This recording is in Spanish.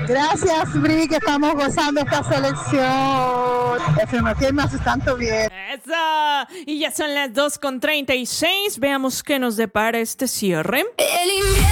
Gracias, Bri, que estamos gozando esta selección. FM, que me haces tanto bien. ¡Eso! Y ya son las 2:36. Veamos qué nos depara este cierre.